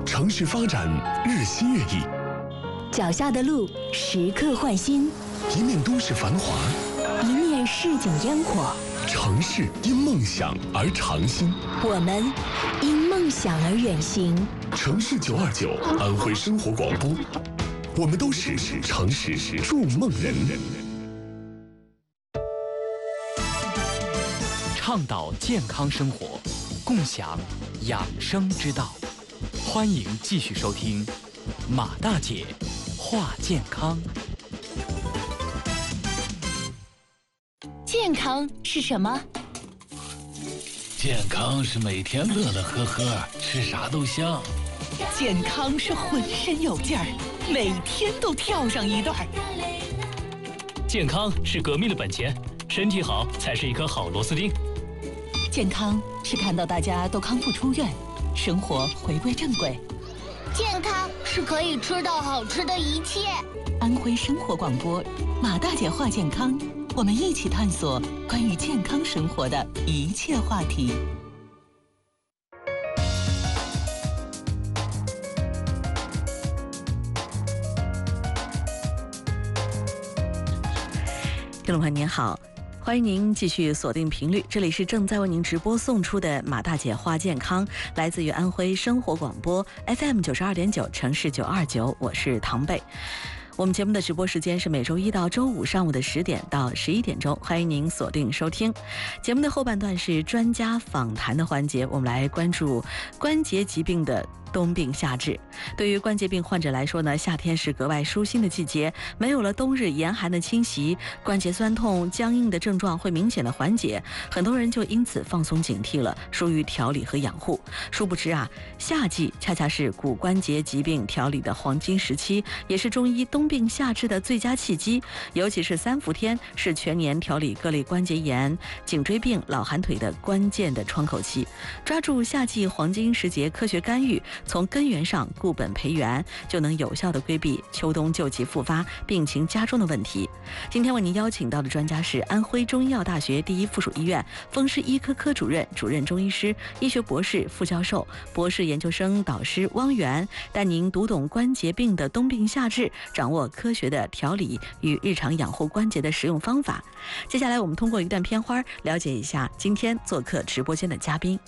城市发展日新月异， 脚下的路时刻换新， 一面都市繁华， 一面市井烟火。 城市因梦想而长新， 我们因梦想而远行。 城市929安徽生活广播，我们都是城市筑梦人。 倡导健康生活，共享养生之道。欢迎继续收听马大姐话健康。 健康是什么？ 健康是每天乐乐呵呵，吃啥都香。 健康是浑身有劲儿，每天都跳上一段。 健康是革命的本钱，身体好才是一颗好螺丝钉。 健康是看到大家都康复出院，生活回归正轨。 健康是可以吃到好吃的一切。 安徽生活广播，马大姐话健康，我们一起探索关于健康生活的一切话题。 听众朋友您好，欢迎您继续锁定频率，这里是正在为您直播送出的马大姐话健康，来自于安徽生活广播 FM 92.9城市929，我是唐贝。我们节目的直播时间是每周一到周五上午的10点到11点钟，欢迎您锁定收听。节目的后半段是专家访谈的环节，我们来关注关节疾病的冬病夏治。对于关节病患者来说呢，夏天是格外舒心的季节，没有了冬日严寒的侵袭，关节酸痛僵硬的症状会明显的缓解，很多人就因此放松警惕了，疏于调理和养护。殊不知啊，夏季恰恰是骨关节疾病调理的黄金时期，也是中医冬病夏治的最佳契机。尤其是3伏天，是全年调理各类关节炎、颈椎病、老寒腿的关键的窗口期。抓住夏季黄金时节，科学干预，从根源上固本培元，就能有效地规避秋冬旧疾复发、病情加重的问题。今天为您邀请到的专家是安徽中医药大学第一附属医院风湿医科科主任、主任中医师、医学博士、副教授、博士研究生导师汪源，带您读懂关节病的冬病夏治，掌握科学的调理与日常养护关节的实用方法。接下来我们通过一段片花了解一下今天做客直播间的嘉宾。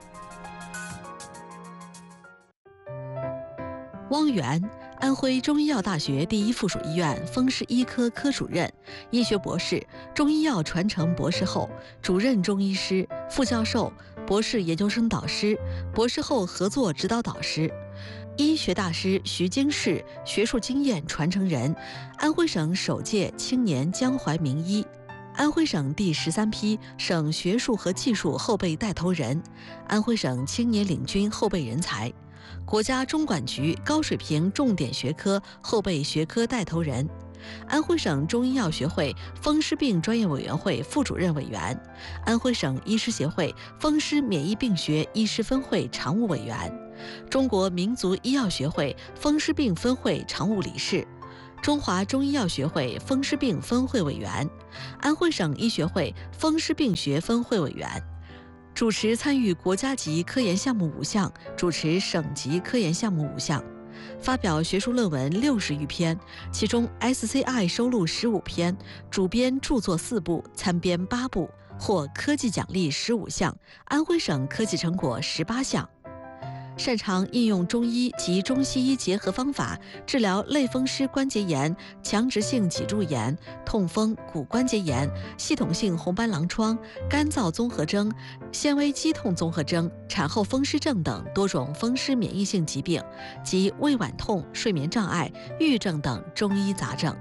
汪源，安徽中医药大学第一附属医院风湿医科科主任、医学博士、中医药传承博士后、主任中医师、副教授、博士研究生导师、博士后合作指导导师，医学大师徐经世学术经验传承人，安徽省首届青年江淮名医，安徽省第13批省学术和技术后备带头人，安徽省青年领军后备人才，国家中管局高水平重点学科后备学科带头人，安徽省中医药学会风湿病专业委员会副主任委员，安徽省医师协会风湿免疫病学医师分会常务委员，中国民族医药学会风湿病分会常务理事，中华中医药学会风湿病分会委员，安徽省医学会风湿病学分会委员。主持参与国家级科研项目5项，主持省级科研项目5项，发表学术论文60余篇，其中 SCI 收录15篇，主编著作4部，参编8部，获科技奖励15项，安徽省科技成果18项。擅长应用中医及中西医结合方法治疗类风湿关节炎、强直性脊柱炎、痛风、骨关节炎、系统性红斑狼疮、干燥综合征、纤维肌痛综合征、产后风湿症等多种风湿免疫性疾病及胃脘痛、睡眠障碍、郁症等中医杂症。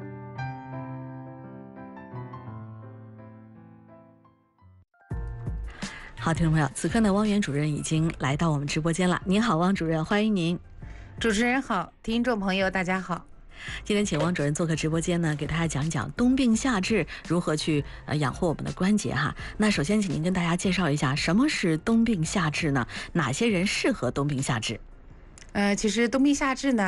好，听众朋友，此刻呢，汪源主任已经来到我们直播间了。您好，汪主任，欢迎您。 主持人好，听众朋友大家好。 今天请汪主任做客直播间呢，给大家讲讲冬病夏治如何去养护我们的关节哈。那首先请您跟大家介绍一下什么是冬病夏治呢？哪些人适合冬病夏治？ 其实冬病夏治呢，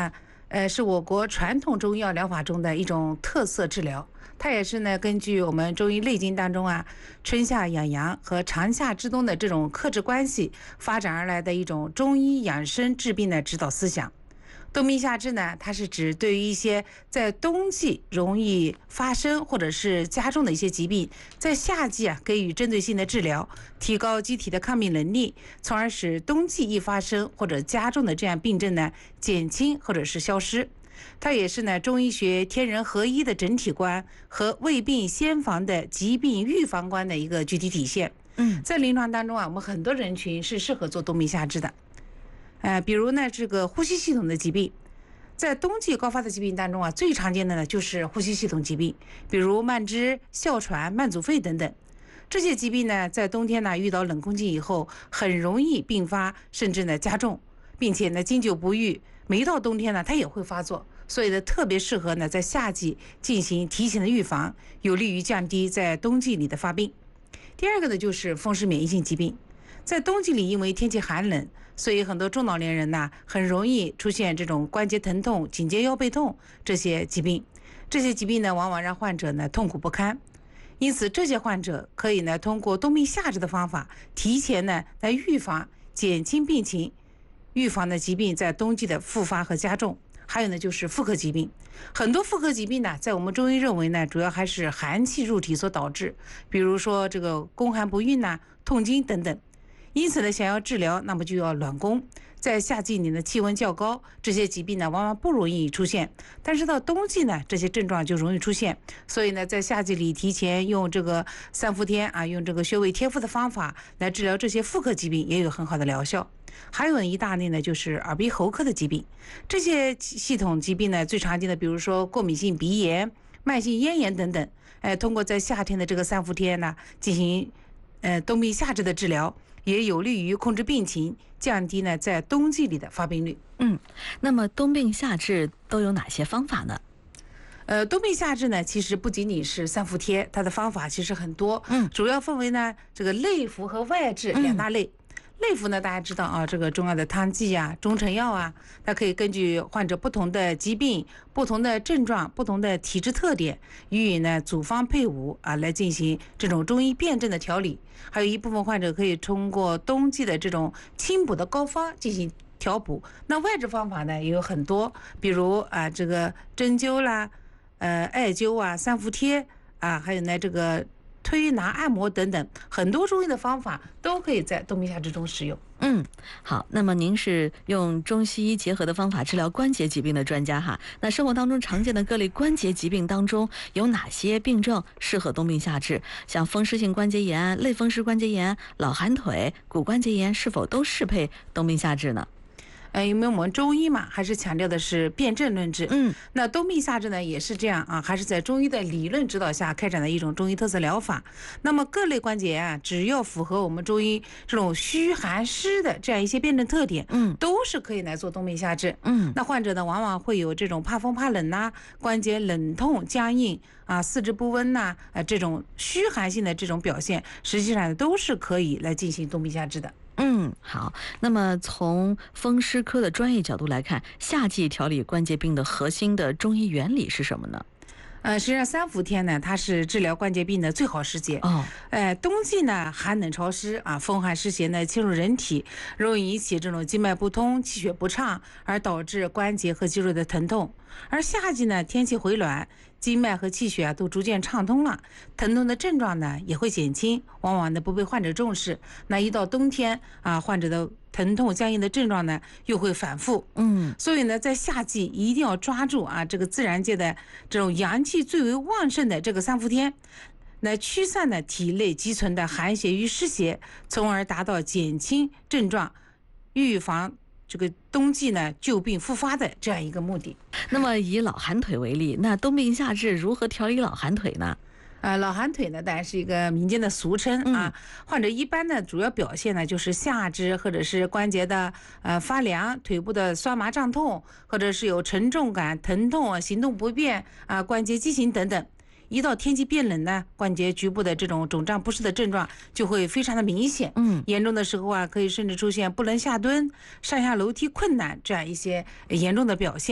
是我国传统中医药疗法中的一种特色治疗。它也是呢，根据我们中医内经当中啊，春夏养阳和长夏之冬的这种克制关系发展而来的一种中医养生治病的指导思想。冬病夏治呢，它是指对于一些在冬季容易发生或者是加重的一些疾病，在夏季啊给予针对性的治疗，提高机体的抗病能力，从而使冬季易发生或者加重的这样病症呢减轻或者是消失。它也是呢中医学天人合一的整体观和未病先防的疾病预防观的一个具体体现。在临床当中啊，我们很多人群是适合做冬病夏治的。比如呢这个呼吸系统的疾病，在冬季高发的疾病当中啊，最常见的呢就是呼吸系统疾病，比如慢支、哮喘、慢阻肺等等。这些疾病呢，在冬天呢遇到冷空气以后，很容易并发，甚至呢加重，并且呢经久不愈，每到冬天呢它也会发作。所以呢，特别适合呢在夏季进行提前的预防，有利于降低在冬季里的发病。第二个呢，就是风湿免疫性疾病。在冬季里，因为天气寒冷，所以很多中老年人呢很容易出现这种关节疼痛、颈肩腰背痛这些疾病。这些疾病呢，往往让患者呢痛苦不堪。因此，这些患者可以呢通过冬病夏治的方法，提前呢来预防、减轻病情，预防的疾病在冬季的复发和加重。还有呢，就是妇科疾病。很多妇科疾病呢，在我们中医认为呢，主要还是寒气入体所导致，比如说这个宫寒不孕呐、痛经等等。因此呢，想要治疗，那么就要暖宫。在夏季里呢，气温较高，这些疾病呢往往不容易出现，但是到冬季呢，这些症状就容易出现。所以呢，在夏季里提前用这个三伏天啊，用这个穴位贴敷的方法来治疗这些妇科疾病，也有很好的疗效。还有一大类呢，就是耳鼻喉科的疾病。这些系统疾病呢，最常见的比如说过敏性鼻炎、慢性咽炎等等。通过在夏天的这个三伏天呢，进行冬病夏治的治疗，也有利于控制病情，降低呢在冬季里的发病率。 那么冬病夏治都有哪些方法呢？ 冬病夏治呢，其实不仅仅是三伏贴，它的方法其实很多。主要分为呢这个内服和外治两大类。内服呢，大家知道啊，这个中药的汤剂啊、中成药啊，它可以根据患者不同的疾病、不同的症状、不同的体质特点，予以呢组方配伍啊，来进行这种中医辨证的调理。还有一部分患者可以通过冬季的这种清补的膏方进行调补。那外治方法呢也有很多，比如啊这个针灸啦、艾灸啊、三伏贴啊，还有呢这个推拿按摩等等，很多中医的方法都可以在冬病夏治中使用。 好，那么您是用中西医结合的方法治疗关节疾病的专家哈。那生活当中常见的各类关节疾病当中，有哪些病症适合冬病夏治？像风湿性关节炎、类风湿关节炎、老寒腿、骨关节炎，是否都适配冬病夏治呢？ 因为我们中医嘛，还是强调的是辨证论治。那冬病夏治呢也是这样啊，还是在中医的理论指导下开展的一种中医特色疗法。那么各类关节啊，只要符合我们中医这种虚寒湿的这样一些辨证特点，都是可以来做冬病夏治。那患者呢，往往会有这种怕风怕冷呐、关节冷痛僵硬啊、四肢不温呐、这种虚寒性的这种表现，实际上都是可以来进行冬病夏治的。 好，那么从风湿科的专业角度来看，夏季调理关节病的核心的中医原理是什么呢？ 实际上三伏天呢，它是治疗关节病的最好时节。冬季呢，寒冷潮湿啊，风寒湿邪呢侵入人体，容易引起这种经脉不通、气血不畅，而导致关节和肌肉的疼痛。而夏季呢，天气回暖，经脉和气血都逐渐畅通了，疼痛的症状呢也会减轻，往往呢不被患者重视。那一到冬天啊，患者的疼痛僵硬的症状呢又会反复。所以呢，在夏季一定要抓住啊这个自然界的这种阳气最为旺盛的这个三伏天，来驱散呢体内积存的寒邪与湿邪，从而达到减轻症状、预防这个冬季呢旧病复发的这样一个目的。 那么以老寒腿为例，那冬病夏治如何调理老寒腿呢？ 老寒腿呢，当然是一个民间的俗称啊。患者一般呢，主要表现呢就是下肢或者是关节的发凉，腿部的酸麻胀痛，或者是有沉重感、疼痛、行动不便啊、关节畸形等等。一到天气变冷呢，关节局部的这种肿胀不适的症状就会非常的明显。严重的时候啊，可以甚至出现不能下蹲、上下楼梯困难这样一些严重的表现。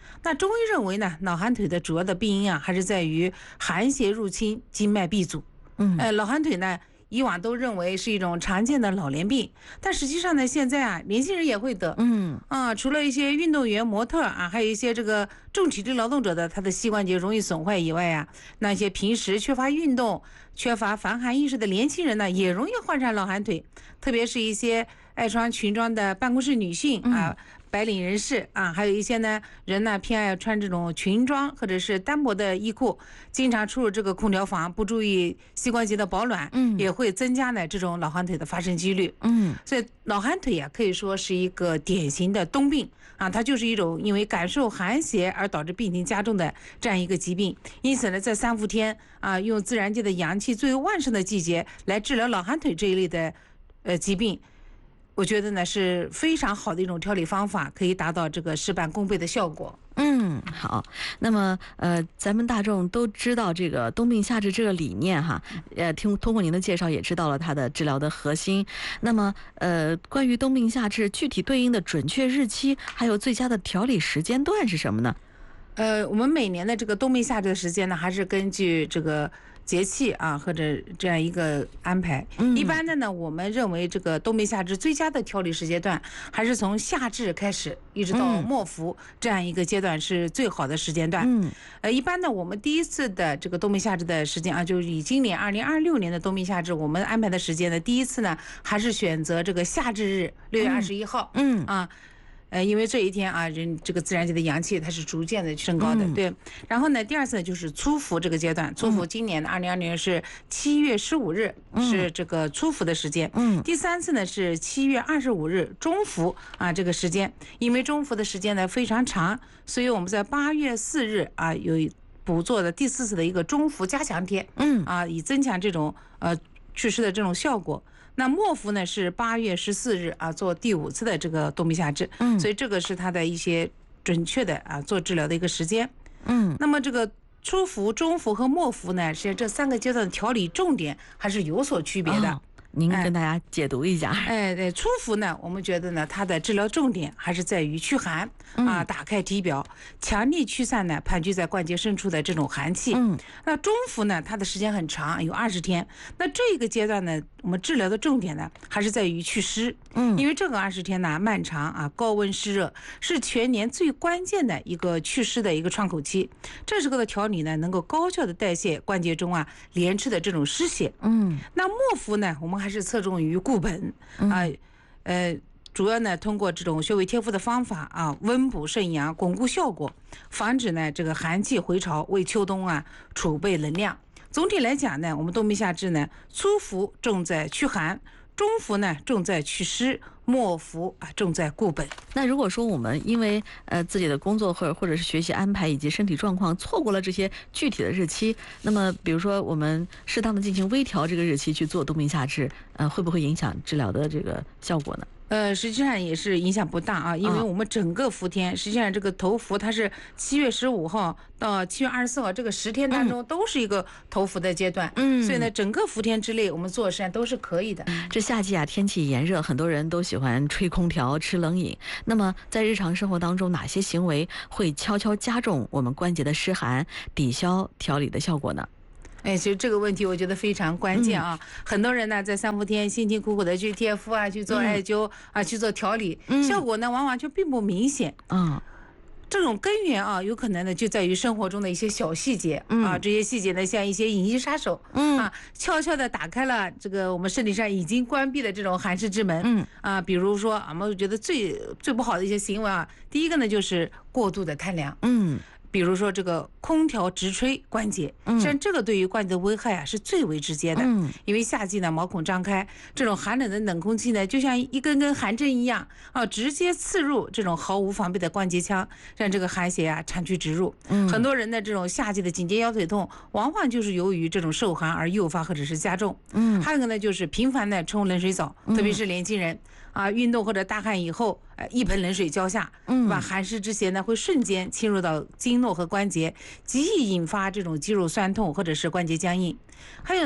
那中医认为呢，老寒腿的主要的病因啊，还是在于寒邪入侵经脉闭阻。老寒腿呢，以往都认为是一种常见的老年病，但实际上呢，现在啊，年轻人也会得。除了一些运动员、模特啊，还有一些这个重体力劳动者的，他的膝关节容易损坏以外啊，那些平时缺乏运动、缺乏防寒意识的年轻人呢，也容易患上老寒腿，特别是一些爱穿裙装的办公室女性啊。白领人士啊，还有一些呢人呢偏爱穿这种裙装或者是单薄的衣裤，经常出入这个空调房，不注意膝关节的保暖，也会增加呢这种老寒腿的发生几率。所以老寒腿啊可以说是一个典型的冬病啊，它就是一种因为感受寒邪而导致病情加重的这样一个疾病。因此呢，在3伏天啊，用自然界的阳气最为旺盛的季节来治疗老寒腿这一类的疾病。我觉得呢是非常好的一种调理方法，可以达到这个事半功倍的效果。 好，那么咱们大众都知道这个冬病夏治这个理念哈，通过您的介绍也知道了它的治疗的核心。那么关于冬病夏治具体对应的准确日期，还有最佳的调理时间段是什么呢？ 我们每年的这个冬病夏治的时间呢，还是根据这个节气啊，或者这样一个安排。一般的呢，我们认为这个冬病夏治最佳的调理时间段，还是从夏至开始，一直到末伏这样一个阶段是最好的时间段。一般呢，我们第一次的这个冬病夏治的时间啊，就是以今年2026年的冬病夏治，我们安排的时间呢，第一次呢还是选择这个夏至日6月21号。因为这一天啊，人这个自然界的阳气它是逐渐的升高的，对。然后呢，第二次呢就是初伏这个阶段，初伏今年的2020年是7月15日，是这个初伏的时间。第三次呢是7月25日中伏啊这个时间，因为中伏的时间呢非常长，所以我们在8月4日啊有补做的第4次的一个中伏加强天，以增强这种祛湿的这种效果。那末伏呢是8月14日啊，做第5次的这个冬病夏治，所以这个是它的一些准确的啊做治疗的一个时间。那么这个初伏、中伏和末伏呢，实际上这3个阶段的调理重点还是有所区别的。 您跟大家解读一下。 对，初伏呢，我们觉得呢，它的治疗重点还是在于驱寒啊，打开体表，强力驱散呢盘踞在关节深处的这种寒气。那中伏呢，它的时间很长，有20天。那这个阶段呢，我们治疗的重点呢，还是在于祛湿。因为这个20天呢漫长啊，高温湿热，是全年最关键的一个祛湿的一个窗口期。这时候的调理呢，能够高效的代谢关节中啊连吃的这种湿邪。那末伏呢，我们还是侧重于固本啊，主要呢通过这种穴位贴敷的方法啊，温补肾阳，巩固效果，防止呢这个寒气回潮，为秋冬啊储备能量。总体来讲呢，我们冬病夏治呢，初伏重在驱寒，中伏呢重在祛湿，末伏啊重在固本。 那如果说我们因为自己的工作或者是学习安排以及身体状况错过了这些具体的日期，那么比如说我们适当的进行微调这个日期去做冬病夏治，会不会影响治疗的这个效果呢？ 实际上也是影响不大啊，因为我们整个伏天，实际上这个头伏它是7月15号到7月24号这个10天当中都是一个头伏的阶段，所以呢，整个伏天之内我们做实际上都是可以的。 这夏季啊，天气炎热，很多人都喜欢吹空调、吃冷饮。那么在日常生活当中，哪些行为会悄悄加重我们关节的湿寒，抵消调理的效果呢？ 其实这个问题我觉得非常关键啊！很多人呢在3伏天辛辛苦苦的去贴敷啊，去做艾灸啊，去做调理，效果呢往往就并不明显。这种根源啊，有可能呢就在于生活中的一些小细节啊，这些细节呢像一些隐形杀手啊，悄悄的打开了这个我们身体上已经关闭的这种寒湿之门啊。比如说我们觉得最不好的一些行为啊，第一个呢就是过度的贪凉。比如说这个空调直吹关节，像这个对于关节的危害啊是最为直接的。因为夏季呢毛孔张开，这种寒冷的冷空气呢就像一根根寒针一样啊，直接刺入这种毫无防备的关节腔，让这个寒邪啊长驱直入。很多人的这种夏季的颈肩腰腿痛，往往就是由于这种受寒而诱发或者是加重。还有一个呢就是频繁的冲冷水澡，特别是年轻人啊，运动或者大汗以后，一盆冷水浇下，把寒湿之邪呢会瞬间侵入到经络和关节，极易引发这种肌肉酸痛或者是关节僵硬。还有呢，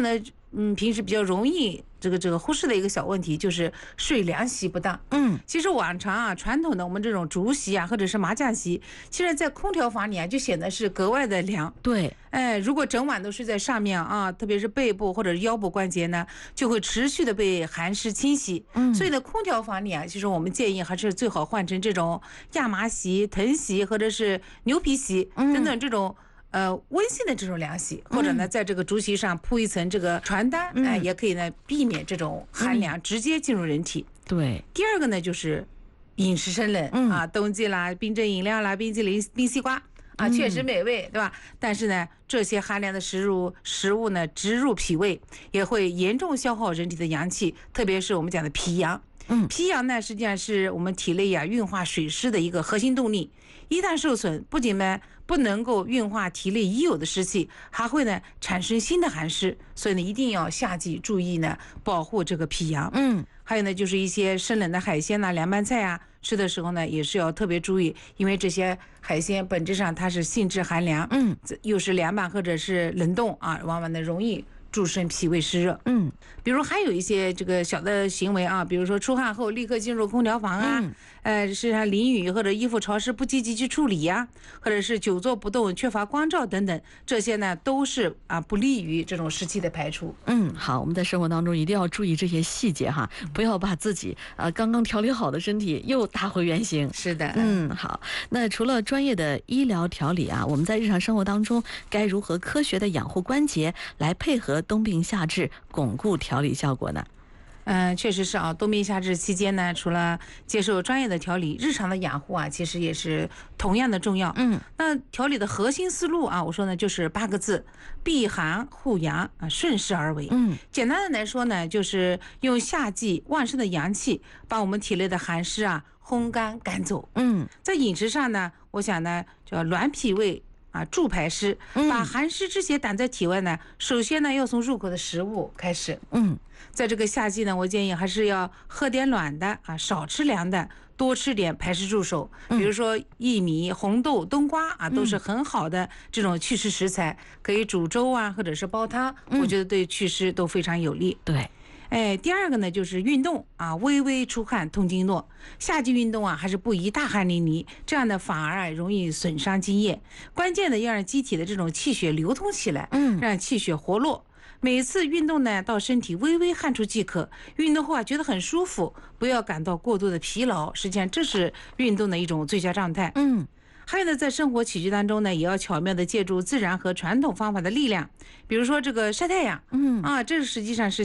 平时比较容易这个忽视的一个小问题，就是睡凉席不当。其实往常啊，传统的我们这种竹席啊，或者是麻将席，其实在空调房里啊，就显得是格外的凉。 对， 如果整晚都睡在上面啊，特别是背部或者是腰部关节呢，就会持续的被寒湿侵袭。所以呢，空调房里啊，其实我们建议还是最好换成这种亚麻席、藤席或者是牛皮席等等这种。温馨的这种凉席，或者呢，在这个竹席上铺一层这个传单，也可以呢避免这种寒凉直接进入人体。 对。 第二个呢，就是饮食生冷啊，冬季啦，冰镇饮料啦，冰淇淋、冰西瓜啊，确实美味，对吧？但是呢，这些寒凉的食物呢，直入脾胃，也会严重消耗人体的阳气，特别是我们讲的脾阳。脾阳呢，实际上是我们体内运化水湿的一个核心动力。一旦受损，不仅呢不能够运化体内已有的湿气，还会呢产生新的寒湿。所以呢，一定要夏季注意呢保护这个脾阳。还有呢，就是一些生冷的海鲜呐、凉拌菜啊，吃的时候呢也是要特别注意，因为这些海鲜本质上它是性质寒凉，又是凉拌或者是冷冻啊，往往呢容易助生脾胃湿热。比如还有一些这个小的行为啊，比如说出汗后立刻进入空调房啊，身上淋雨或者衣服潮湿不积极去处理呀，或者是久坐不动缺乏光照等等，这些呢都是不利于这种湿气的排出。 好，我们在生活当中一定要注意这些细节哈，不要把自己刚刚调理好的身体又打回原形。 是的。 好，那除了专业的医疗调理啊，我们在日常生活当中该如何科学的养护关节，来配合冬病夏治，巩固调理效果呢？ 确实是啊，冬病夏治期间呢，除了接受专业的调理，日常的养护啊，其实也是同样的重要。那调理的核心思路啊，我说呢就是8个字：避寒护阳啊，顺势而为。简单的来说呢，就是用夏季旺盛的阳气，把我们体内的寒湿啊烘干赶走。在饮食上呢，我想呢叫暖脾胃。助排湿，把寒湿之邪挡在体外呢，首先呢要从入口的食物开始。在这个夏季呢，我建议还是要喝点暖的少吃凉的，多吃点排湿助手。比如说薏米、红豆、冬瓜都是很好的这种祛湿食材，可以煮粥啊，或者是煲汤，我觉得对祛湿都非常有利。 对。 第二个呢就是运动啊，微微出汗通经络。夏季运动啊，还是不宜大汗淋漓，这样的反而容易损伤津液。关键的要让机体的这种气血流通起来，让气血活络。每次运动呢，到身体微微汗出即可。运动后觉得很舒服，不要感到过度的疲劳。实际上这是运动的一种最佳状态。还有呢，在生活起居当中呢，也要巧妙的借助自然和传统方法的力量，比如说这个晒太阳，这实际上是